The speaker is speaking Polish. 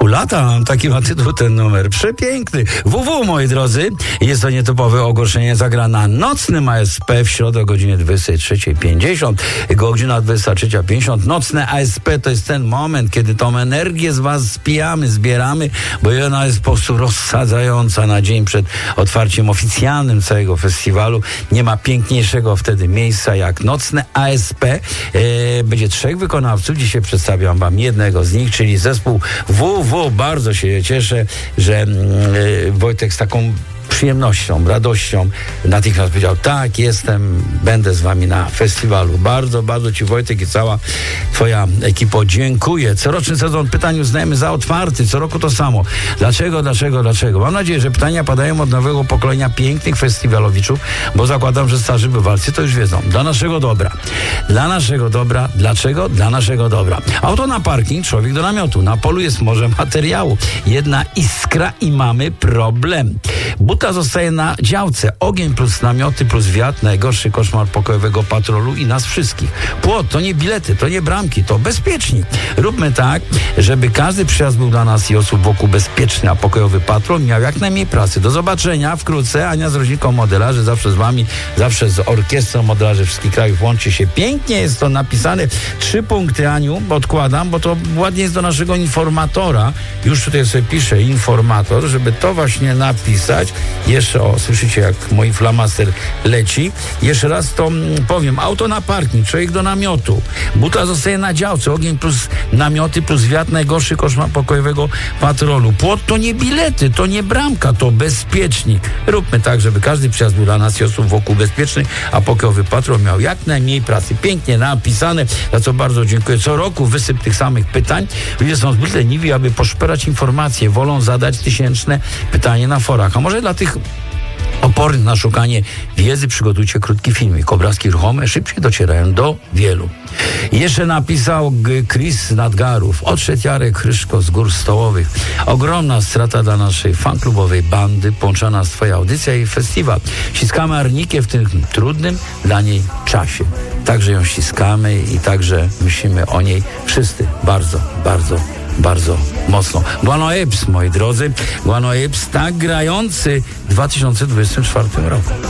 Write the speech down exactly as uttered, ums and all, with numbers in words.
Latam, taki ma tytuł ten numer. Przepiękny. W W, moi drodzy, jest to nietypowe ogłoszenie. Zagra na nocnym A S P w środę o godzinie dwudziestej trzeciej pięćdziesiąt. Godzina dwudziesta trzecia pięćdziesiąt. Nocne A S P to jest ten moment, kiedy tą energię z was spijamy, zbieramy, bo ona jest po prostu rozsadzająca na dzień przed otwarciem oficjalnym całego festiwalu. Nie ma piękniejszego wtedy miejsca jak nocne A S P. E, będzie trzech wykonawców. Dzisiaj przedstawiam wam jednego z nich, czyli zespół W W. Bardzo się cieszę, że e, Wojtek z taką przyjemnością, radością natychmiast powiedział: tak, jestem, będę z wami na festiwalu. Bardzo, bardzo ci, Wojtek, i cała twoja ekipo dziękuję. Coroczny sezon pytań uznajemy za otwarty. Co roku to samo. Dlaczego, dlaczego, dlaczego? Mam nadzieję, że pytania padają od nowego pokolenia pięknych festiwalowiczów, bo zakładam, że starzy bywalcy to już wiedzą. Dla naszego dobra. Dla naszego dobra. Dlaczego? Dla naszego dobra. Auto na parking, człowiek do namiotu. Na polu jest morze materiału. Jedna iskra i mamy problem. Buta zostaje na działce. Ogień plus namioty plus wiatr. Najgorszy koszmar pokojowego patrolu i nas wszystkich. Płot to nie bilety, to nie bramki, to bezpiecznik. Róbmy tak, żeby każdy przyjazd był dla nas i osób wokół bezpieczny, a pokojowy patrol miał jak najmniej pracy. Do zobaczenia wkrótce. Ania z rodzicą modelarzy, zawsze z wami, zawsze z orkiestrą modelarzy wszystkich krajów. Łączy się. Pięknie jest to napisane. Trzy punkty, Aniu, odkładam, bo to ładnie jest do naszego informatora. Już tutaj sobie piszę informator, żeby to właśnie napisać. Jeszcze, o, słyszycie, jak mój flamaster leci. Jeszcze raz to mm, powiem. Auto na parking, człowiek do namiotu. Buta zostaje na działce. Ogień plus namioty plus wiatr. Najgorszy koszmar pokojowego patrolu. Płot to nie bilety, to nie bramka, to bezpiecznik. Róbmy tak, żeby każdy przyjazd był dla nas i osób wokół bezpieczny, a pokojowy patrol miał jak najmniej pracy. Pięknie napisane, za co bardzo dziękuję. Co roku wysyp tych samych pytań. Ludzie są zbyt leniwi, aby poszperać informacje. Wolą zadać tysięczne pytanie na forach. A może dla tych opornych na szukanie wiedzy przygotujcie krótki filmik. Obrazki ruchome szybciej docierają do wielu. I jeszcze napisał G- Chris Nadgarów. Odszedł Jarek Hryszko z Gór Stołowych. Ogromna strata dla naszej fanklubowej bandy. Połączona z twoja audycja i festiwal. Ściskamy Arnikę w tym trudnym dla niej czasie. Także ją ściskamy i także myślimy o niej wszyscy bardzo, bardzo bardzo mocno. Guano Apes, moi drodzy. Guano Apes, tak grający w dwa tysiące dwudziestym czwartym roku.